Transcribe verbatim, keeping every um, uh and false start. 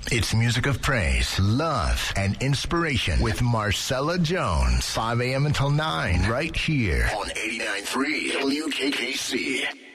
It's music of praise, love, and inspiration with Marcella Jones. five a.m. until nine, right here on eighty-nine point three W K K C.